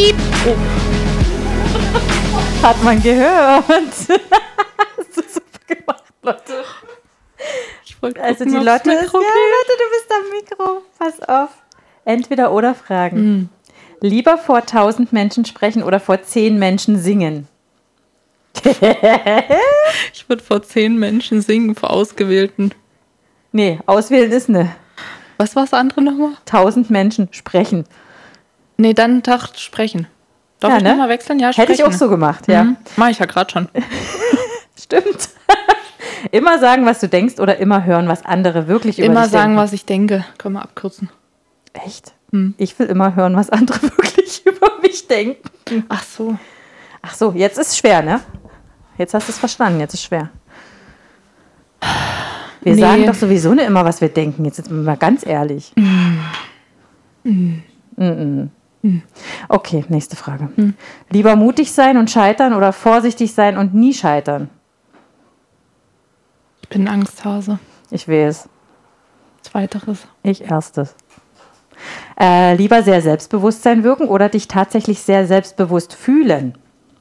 piep. Oh. Hat man gehört. Hast du super gemacht, Lotte. Also die Lotte ist... Ja, Lotte, du bist am Mikro. Pass auf. Entweder oder Fragen. Lieber vor 1000 Menschen sprechen oder vor 10 Menschen singen? Ich würde vor 10 Menschen singen, vor Ausgewählten. Nee, auswählen ist ne. Was war das andere nochmal? 1000 Menschen sprechen. Nee, dann Tag sprechen. Darf ich nochmal wechseln? Ja, sprechen. Hätte ich auch so gemacht, ja. Mach ich ja gerade schon. Stimmt. Immer sagen, was du denkst oder immer hören, was andere wirklich über dich denken? Immer sagen, was ich denke. Können wir abkürzen. Echt? Ich will immer hören, was andere wirklich über mich denken. Ach so. Ach so, jetzt ist es schwer, ne? Jetzt hast du es verstanden, jetzt ist es schwer. Wir sagen doch sowieso nicht immer, was wir denken. Jetzt sind wir mal ganz ehrlich. Okay, nächste Frage. Lieber mutig sein und scheitern oder vorsichtig sein und nie scheitern? Ich bin ein Angsthase. Ich weiß. Zweiteres. Ich erstes. Lieber sehr Selbstbewusstsein wirken oder dich tatsächlich sehr selbstbewusst fühlen?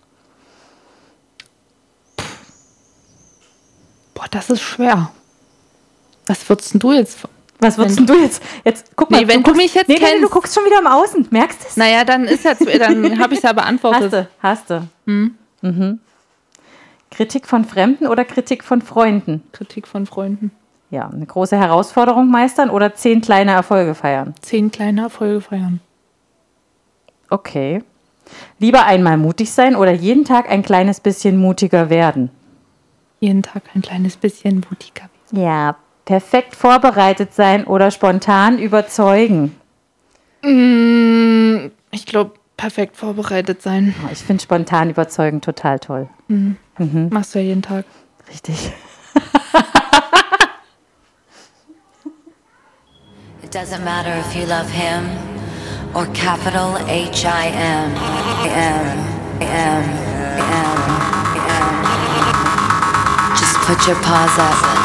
Boah, das ist schwer. Was würdest du jetzt... Was würdest du jetzt? Jetzt guck mal. Nee, wenn du mich jetzt kennst... Nee, du guckst schon wieder im Außen. Merkst du es? Naja, dann ist jetzt, dann habe ich es ja beantwortet. Hast du. Kritik von Fremden oder Kritik von Freunden? Kritik von Freunden. Ja, eine große Herausforderung meistern oder 10 kleine Erfolge feiern? 10 kleine Erfolge feiern. Okay. Lieber einmal mutig sein oder jeden Tag ein kleines bisschen mutiger werden? Jeden Tag ein kleines bisschen mutiger werden. Ja, perfekt vorbereitet sein oder spontan überzeugen? Ich glaube, perfekt vorbereitet sein. Ich finde spontan überzeugen total toll. Machst du ja jeden Tag. Richtig. It doesn't matter if you love him or capital H-I-M. Just put your paws up.